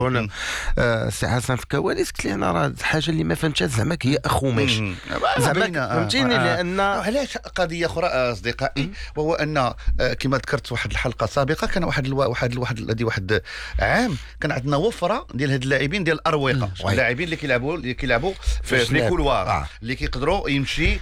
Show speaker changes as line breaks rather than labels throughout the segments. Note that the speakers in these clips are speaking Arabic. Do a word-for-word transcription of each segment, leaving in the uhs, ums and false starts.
هنا آه سي حسن في الكواليس قلت لي انا راه الحاجه اللي ما فهمتش زعما هي اخو ماشي زعما فهمتيني. لان
علاش قضيه اخرى اصدقائي، وهو ان آه كما ذكرت واحد الحلقه سابقه، كان واحد الوا... واحد واحد هذه واحد عام كان عندنا وفره ديال هاد اللاعبين ديال الاروقه، اللاعبين اللي كيلعبوا اللي كيلعبوا في لي كولوار آه. اللي كيقدروا يمشي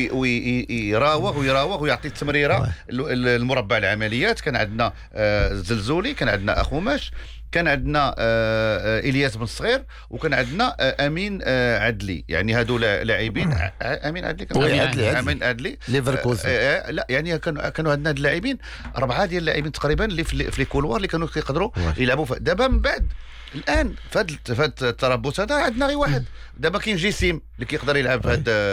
ويراوغ ويراوغ ويعطي التمريره المربع العمليات. كان عندنا آه الزلزولي، كان عندنا اخوماش، كان عندنا آه الياس بن صغير، وكان عندنا آه امين آه عدلي. يعني هادو لاعبين امين عدلي كان
امين عدلي
امين عدلي
ليفركوزن
آه لا يعني كانوا كانوا عندنا اللاعبين اربعه ديال اللاعبين تقريبا اللي في لي كولوار اللي كانوا كيقدروا يلعبوا. دابا من بعد الان فهاد فهاد التربص هذا عندنا غير واحد. دابا كاين جسيم اللي كيقدر يلعب في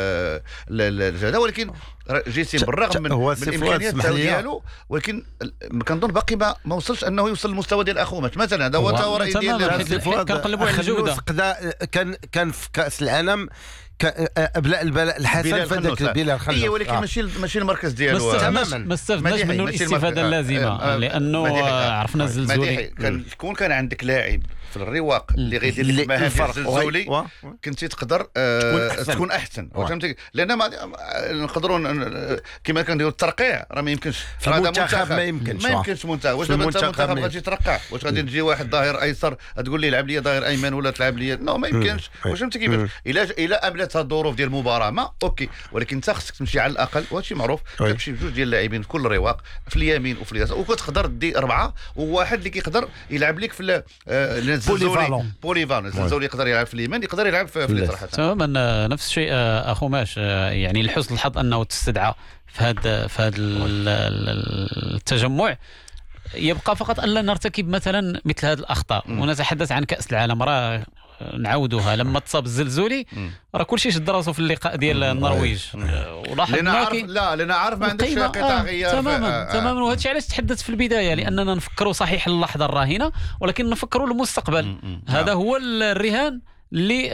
هذا هذا، ولكن جسيم بالرغم من, من الامكانيات ديالو، ولكن كنظن باقي ما, ما وصلش انه يوصل للمستوى ديال اخومات مثلا. هذا هو التوري ديال
كنقلبوا على الجوده.
كان كان في كاس العالم ابلاء البلاء الحسن فداك بلال خلف.
اي ولكن ماشي ماشي المركز ديالو
تماما. ما استفدناش منه الاستفاده اللازمه، لانه عرفنا الزلزولي.
كان شكون كان عندك لاعب في الرواق اللي غيدير لك المهام الزلزولي كنتي تقدر آه تكون احسن، فهمتي؟ لان ما نقدروا كما كنديروا الترقيع راه ما يمكنش
في المنتخب، ما يمكنش
ما يمكنش منتخب. واش دابا المنتخب غادي يترقع؟ واش غادي تجي واحد ظاهر ايسر تقول لي لعب لي ظاهر ايمن ولا تلعب لي؟ نو ما يمكنش. واش فهمتي كيفاش؟ الا الا قابلتها الظروف ديال المباراه ما اوكي، ولكن انت خصك تمشي على الاقل، وهادشي معروف، تمشي بجوج ديال اللاعبين في كل رواق، في اليمين وفي اليسار، وكتقدر دي اربعه وواحد اللي كيقدر يلعب لك في الزلزولي بوليفالون. الزلزولي يقدر يلعب في اليمين، يقدر يلعب في اليسار حتى
تماما. نفس الشيء اخو ماش، يعني لحسن الحظ انه تستدعى في هذا في هذا التجمع. يبقى فقط ألا نرتكب مثلا مثل هذه الأخطاء. ونتحدث عن كأس العالم، راه نعودها لما تصاب الزلزولي راه كل شيء شد راسه في اللقاء ديال النرويج.
ولاحظنا عارف لا لنا عارف ما عندكش قطع غيار
تماما آه تماما. وهذا الشيء علاش تحدثت في البدايه، لاننا نفكروا صحيح اللحظه الراهنه، ولكن نفكروا المستقبل. هذا هو الرهان اللي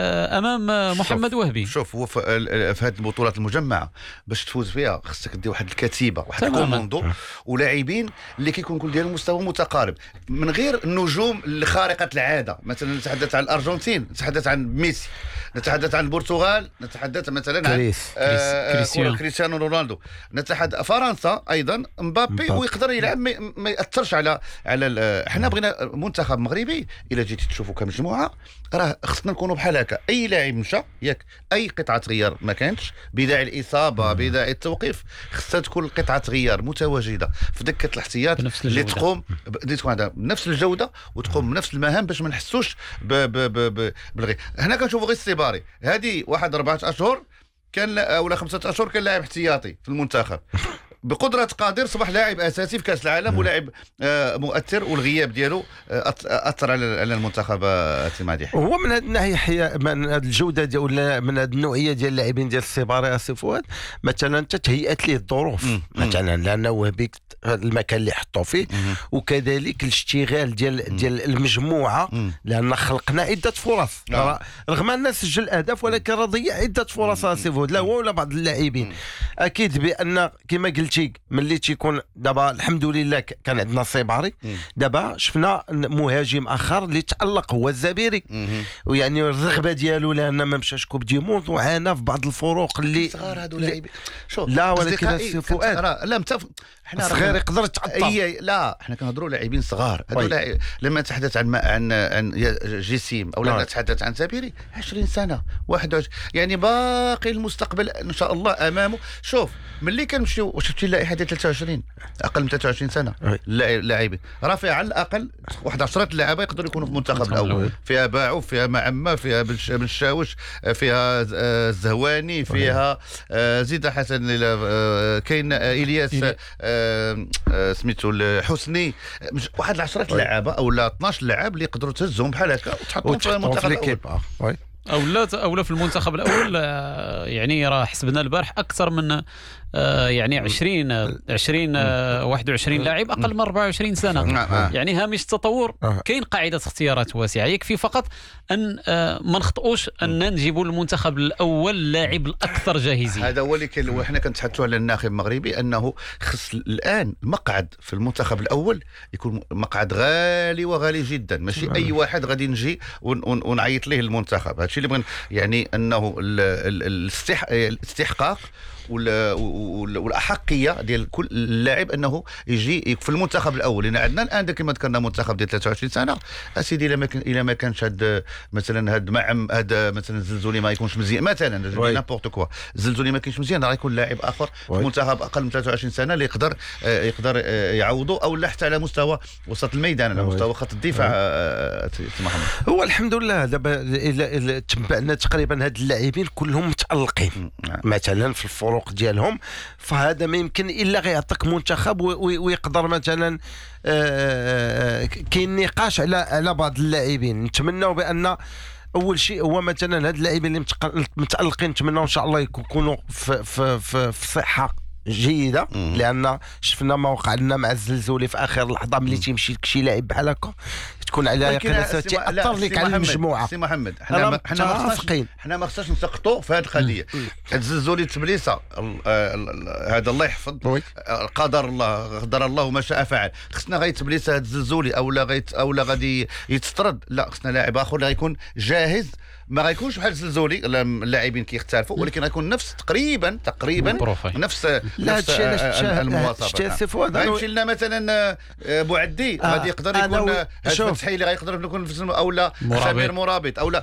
امام محمد وهبي.
شوف هو في هذه البطولات المجمعه باش تفوز فيها خصك دير واحد الكتيبه، واحد الكوموندو ولاعبين اللي كيكون كل ديالهم مستوى متقارب، من غير النجوم الخارقه العاده. مثلا نتحدث عن الارجنتين، نتحدث عن ميسي، نتحدث عن البرتغال، نتحدث مثلا عن
كريستيانو
كريستيانو رونالدو، نتحدث فرنسا ايضا مبابي، ويقدر يلعب ما ياثرش على على احنا بغينا منتخب مغربي. الا جيتي تشوفوا كمجموعه راه خصنا نكونوا بحال هكا. اي لاعب مشى ياك اي قطعه غيار ما كانتش بداعي الاصابه بداعي التوقيف، خصها تكون القطعه غيار متواجده في دكه الاحتياط اللي تقوم اللي تكون عندها بنفس الجوده وتقوم بنفس المهام باش ما نحسوش بالغي. هنا كنشوفوا غير السيباري هذه واحد اربعه اشهر كان ولا خمسه اشهر كان لاعب احتياطي في المنتخب، بقدرة قادر صبح لاعب اساسي في كاس العالم ولاعب مؤثر، والغياب ديالو اثر على المنتخب التماديح.
هو من هذه الناحيه من هذه الجوده ديال ولا من هذه النوعيه ديال اللاعبين ديال السيباري اسي فؤاد، مثلا تتهيأت ليه الظروف مثلا لانه وهبي المكان اللي حطوا فيه، وكذلك الاشتغال ديال ديال المجموعه، لان خلقنا عده فرص رغم ان سجل اهداف، ولكن راه ضيع عده فرص اسي فؤاد لا هو ولا بعض اللاعبين. اكيد بان كما قلتي ملي تيكون دابا الحمد لله كان عندنا السيباري، دابا شفنا مهاجم اخر اللي تالق هو الزبيري، ويعني الرغبه ديالو لان ما مشاش كوب دي موند وعانى في بعض الفروق اللي
صغار هادو لاعبين. شوف
لا ولكن السي فؤاد
لا متف...
احنا صغير يقدر يتعطى.
لا احنا كنهضروا لاعبين صغار هادو لاعب... لما نتحدث عن عن عن جسيم او لما نتحدث عن زبيري عشرين سنه واحد وعشرين، يعني باقي المستقبل ان شاء الله امامه. شوف ملي كنمشيو شفتي اللائحه ديال ثلاثة وعشرين اقل من ثلاثة وعشرين سنه اللاعبين راه فيها على الاقل واحد عشرة لاعبين يقدروا يكونوا في المنتخب الاول، فيها باعو، فيها معمه، فيها بن الشاوش، فيها الزهواني، فيها زيد حسن، كاين الياس سميتو الحسني، واحد العشرة لعابه او لا اثناش لاعب اللي يقدروا تهزهم بحال هكا وتحطهم في المنتخب الاول
او لا او لا في المنتخب الاول. يعني راه حسبنا البارح اكثر من آه يعني عشرين عشرين آه واحد وعشرين لاعب اقل من أربعة وعشرين سنه. يعني هامش التطور كاين قاعده اختيارات واسعه، يكفي فقط ان آه ما نخطئوش ان نجيبوا المنتخب الاول اللاعب الاكثر جاهزيه.
هذا هو اللي كان، وحنا كنتحدثوا على الناخب المغربي انه خص الان المقعد في المنتخب الاول يكون مقعد غالي وغالي جدا، ماشي اي واحد غادي نجي ونعيط ليه المنتخب. هادشي اللي بغن يعني انه الاستحقاق والاحقيه ديال كل لاعب انه يجي في المنتخب الاول. لان عندنا الان كما ذكرنا منتخب ديال ثلاثة وعشرين سنه اسيدي، الا ما كان الا ما كانش هاد مثلا هاد معم هاد مثلا الزلزولي ما يكونش مزيان مثلا، نابورت كوا الزلزولي ما كاينش مزيان، راه يكون لاعب اخر في منتخب اقل من ثلاثة وعشرين سنه اللي يقدر يقدر يعوضه، او لا حتى على مستوى وسط الميدان، على مستوى خط الدفاع. محمد
هو الحمد لله دابا تبعنا تقريبا هاد اللاعبين كلهم متالقين مثلا في الفرق ديالهم، فهذا ما يمكن الا غيعطيك منتخب ويقدر مثلا كاين نقاش على على بعض اللاعبين. نتمنوا بان اول شيء هو مثلا هاد اللاعبين اللي متالقين نتمنوا ان شاء الله يكونوا في في في, في صحه جيده، لان شفنا ما وقع لنا مع الزلزولي في اخر لحظه ملي تيمشي لك شي لاعب بحال هكا تكون على يقين تاثر لك على المجموعه.
سي محمد حنا حنا متفقين، حنا ما خصناش نسقطوا في هذه القضيه. الزلزولي تبليسه هذا الله يحفظ، قدر الله قدر الله ما شاء فعل. خصنا غير تبليسه هذا الزلزولي او لا غيت او لا غادي يتطرد، لا خصنا لاعب اخر اللي غيكون جاهز، ما غيكونش بحال الزلزولي. اللاعبين كيختلفوا ولكن غيكون نفس تقريبا تقريبا نفس نفس المواصفات. غيمشي لنا مثلا بوعدي غادي يقدر يكون هذا فتحي اللي غيقدر يكون في او لا سمير مرابط او لا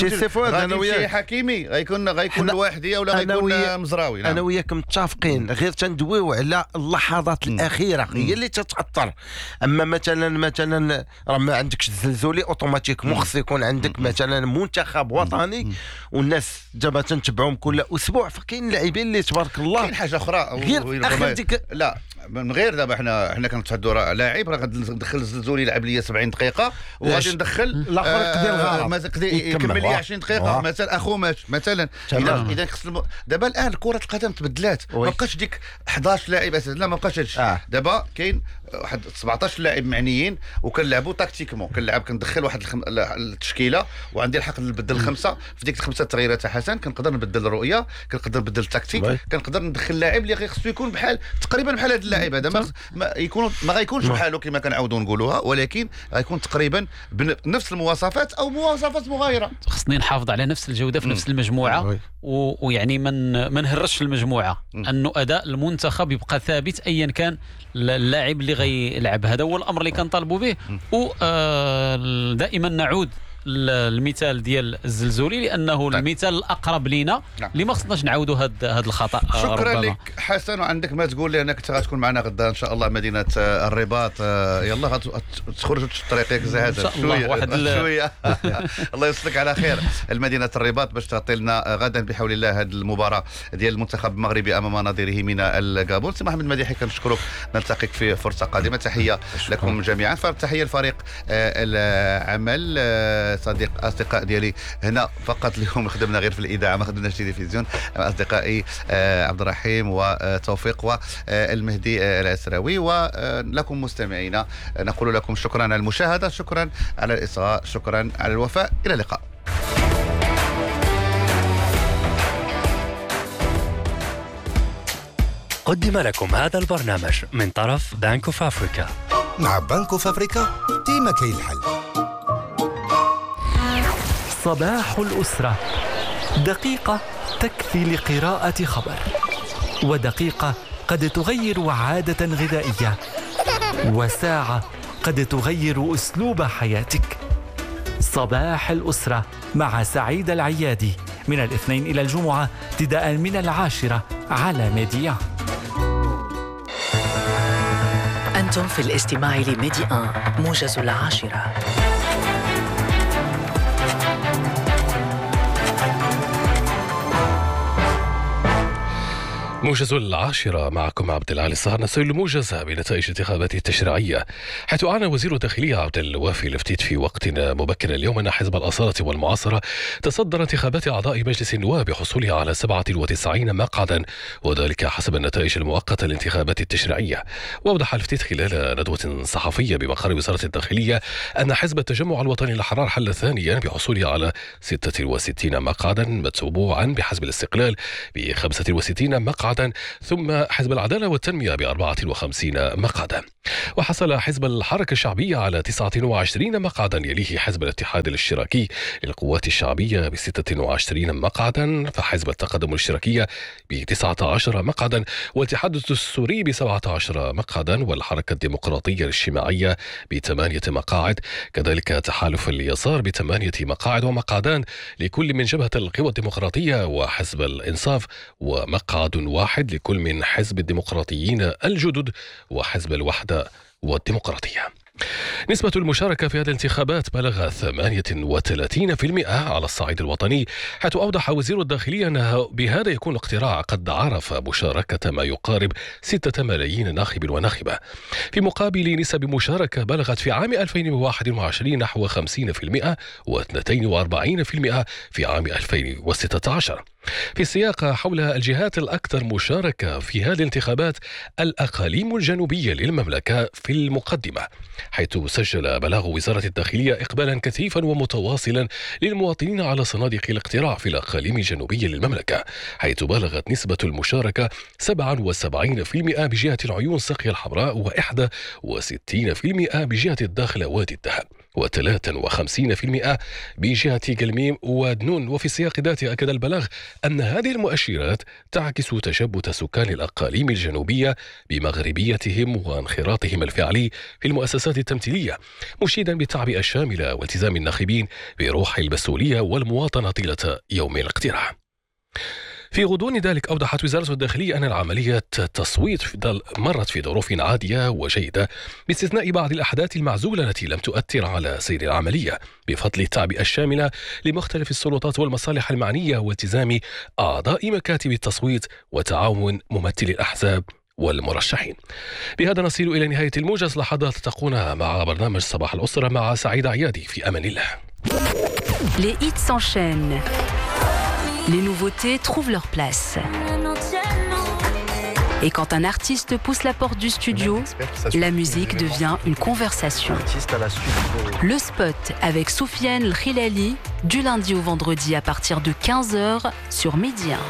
غادي حكيمي غيكون غيكون الواحدي او لا غيكون مزراوي.
انا وياك متفقين، غير تندويو على اللحظات الاخيره هي اللي تتاثر. اما مثلا مثلا راه ما عندكش الزلزولي اوتوماتيك خص يكون عندك مثلا منتخب وطني والناس دابا تنتبعهم كل اسبوع، فكاين لاعبين اللي تبارك الله.
كاين حاجه اخرى
غير ديك
لا من غير دابا حنا حنا كنتحدوا راه لاعب راه غادي ندخل الزلزولي يلعب ليا سبعين دقيقه وغادي ندخل
الاخر يقضي الغرض
يكمل لي عشرين دقيقه مثلا اخو مات مثلا. اذا اذا خص الم... دابا الان كره القدم تبدلات، ما بقاش ديك أحد عشر لاعب اساسا، لا ما بقاش هادشي. آه. دابا كاين واحد سبعطاش لاعب معنيين وكنلعبوا تاكتيكمون، كنلعب كندخل واحد الخم... التشكيله وعندي الحق نبدل خمسه في ديك الخمسه التغييرات حسن، كنقدر نبدل الرؤيه، كنقدر نبدل التكتيك، كنقدر ندخل لاعب اللي خصو يكون بحال تقريبا بحال هذا اللاعب هذا، ما, ما يكون ما غيكونش بحاله كما كنعاودوا نقولوها، ولكن غيكون تقريبا بنفس المواصفات او مواصفات مغايره.
خصني نحافظ على نفس الجوده في نفس المجموعه، ويعني من ما نهرش المجموعه، انه اداء المنتخب يبقى ثابت ايا كان اللاعب اللي غيلعب. هذا هو الامر اللي كنطالبوا به، ودائما نعود المثال ديال الزلزولي لانه طيب. المثال الاقرب لينا اللي ما خصناش نعاودوا هذا هذا الخطا.
شكرا لك حسن، وعندك ما تقول لي انك غتكون معنا غدا ان شاء الله مدينه الرباط. يلا غتخرجوا طريقك زهاده
ان شاء الله واحد
شويه الله يصلك على خير المدينه الرباط باش تعطي لنا غدا بحول الله هذه المباراه ديال المنتخب المغربي امام نظيره من الغابون. سي محمد مديحي كنشكرك، نلتقيك في فرصه قادمه. تحيه لكم جميعا، تحيه لفريق العمل، صديق اصدقاء ديالي هنا فقط اليوم خدمنا غير في الاذاعه، ما خدمناش تلفزيون، اصدقائي عبد الرحيم وتوفيق والمهدي العسراوي، ولكم مستمعينا نقول لكم شكرا على المشاهده، شكرا على الاصغاء، شكرا على الوفاء، الى اللقاء.
قدم لكم هذا البرنامج من طرف بانك اوف افريكا.
مع بانك اوف افريكا ديما كاين الحل.
صباح الأسرة، دقيقة تكفي لقراءة خبر، ودقيقة قد تغير عادة غذائية، وساعة قد تغير أسلوب حياتك. صباح الأسرة مع سعيد العيادي من الاثنين إلى الجمعة ابتداء من العاشرة على ميديا.
أنتم في الاستماع لميديا موجز العاشرة.
موجز العاشرة معكم عبد العالي الصهر. نستهل الموجز بنتائج الانتخابات التشريعية، حيث أعلن وزير الداخلية عبد الوافي لفتيت في وقت مبكر اليوم أن حزب الأصالة والمعاصرة تصدر انتخابات أعضاء مجلس النواب بحصوله على سبعة وتسعين مقعدا، وذلك حسب النتائج المؤقتة للانتخابات التشريعية. وأوضح الفتيت خلال ندوة صحفية بمقر وزارة الداخلية أن حزب التجمع الوطني الأحرار حل ثانيا بحصوله على ستة وستين مقعدا، متبوعا بحزب الاستقلال بخمسة وستين مقعدا، ثم حزب العدالة والتنمية بأربعة وخمسين مقعدا. وحصل حزب الحركة الشعبية على تسعة وعشرين مقعدا، يليه حزب الاتحاد الاشتراكي للقوات الشعبية بستة وعشرين مقعدا، فحزب التقدم الاشتراكية بتسعة عشر مقعدا، والاتحاد الدستوري بسبعة عشر مقعدا، والحركة الديمقراطية الاجتماعية بثمانية مقاعد، كذلك تحالف اليسار بثمانية مقاعد ومقعدان لكل من جبهة القوى الديمقراطية وحزب الإنصاف، ومقعد واحد لكل من حزب الديمقراطيين الجدد وحزب الوحدة والديمقراطية. نسبة المشاركة في هذه الانتخابات بلغ ثمانية وثلاثين بالمئة على الصعيد الوطني، حيث أوضح وزير الداخلية أنه بهذا يكون الاقتراع قد عرف مشاركة ما يقارب ستة ملايين ناخب وناخبة، في مقابل نسب مشاركة بلغت في عام ألفين وواحد وعشرين نحو خمسين بالمئة واثنين وأربعين بالمئة في عام ألفين وستة عشر. في السياق حول الجهات الأكثر مشاركة في هذه الانتخابات، الأقاليم الجنوبية للمملكة في المقدمة، حيث سجل بلاغ وزارة الداخلية إقبالا كثيفا ومتواصلا للمواطنين على صناديق الاقتراع في الأقاليم الجنوبية للمملكة، حيث بلغت نسبة المشاركة سبعة وسبعين بالمئة بجهة العيون سقيا الحمراء، وواحد وستين بالمئة بجهة الداخل وادي الدهب، وثلاثة وخمسين بالمئة بجهة قلميم ودنون. وفي السياق ذاته أكد البلاغ أن هذه المؤشرات تعكس تشبت سكان الأقاليم الجنوبية بمغربيتهم وانخراطهم الفعلي في المؤسسات التمثيلية، مشيدا بالتعبئة الشاملة والتزام الناخبين بروح المسؤولية والمواطنة طيلة يوم الاقتراع. في غضون ذلك أوضحت وزارة الداخلية أن العملية التصويت مرت في ظروف عادية وجيدة، باستثناء بعض الأحداث المعزولة التي لم تؤثر على سير العملية، بفضل التعبئة الشاملة لمختلف السلطات والمصالح المعنية والتزام أعضاء مكاتب التصويت وتعاون ممثلي الأحزاب والمرشحين. بهذا نصل إلى نهاية الموجز. لحظات تقونا مع برنامج صباح الأسرة مع سعيد عيادي. في أمان الله.
Les hits s'enchaînent. Les nouveautés trouvent leur place. Et quand un artiste pousse la porte du studio, la musique devient une conversation. Le spot avec Soufiane El Khilali, du lundi au vendredi à partir de quinze heures sur Midi un.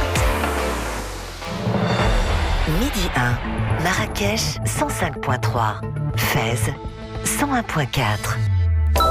Midi un, Marrakech cent cinq point trois, Fès cent un point quatre.